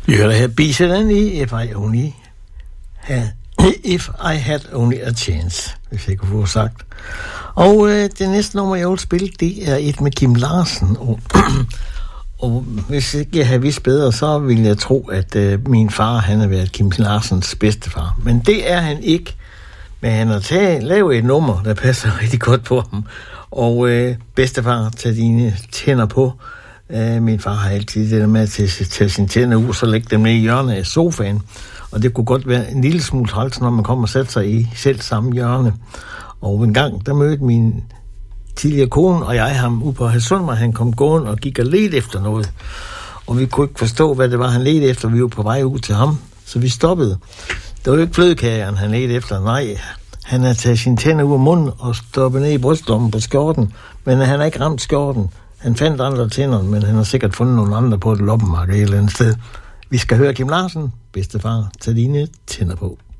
You gotta have peace and if I had only a chance, hvis jeg kunne få sagt. Og det næste nummer, jeg vil spille, det er et med Kim Larsen. Og hvis ikke jeg havde vidst bedre, så ville jeg tro, at min far, han har været Kim Larsens bedstefar. Men det er han ikke. Men han har lavet et nummer, der passer rigtig godt på ham. Og bedstefar, tag dine tænder på. Min far har altid det der med at tage sine tænder ud, så lægge dem ned i hjørnet af sofaen. Og det kunne godt være en lille smule træls, når man kommer og sætter sig i selv samme hjørne. Og en gang, der mødte min tidligere kone og jeg ham ude på Hadsund, og han kom gående og gik og ledte efter noget. Og vi kunne ikke forstå, hvad det var, han ledte efter. Vi var på vej ud til ham, så vi stoppede. Det var jo ikke flødekageren, han ledte efter. Nej, han havde taget sine tænder ud af munden og stoppet ned i brystlommen på skjorten. Men han har ikke ramt skjorten. Han fandt andre tænder, men han har sikkert fundet nogle andre på et loppemarked et eller andet sted. Vi skal høre Kim Larsen, bedstefar, tag dine tænder på.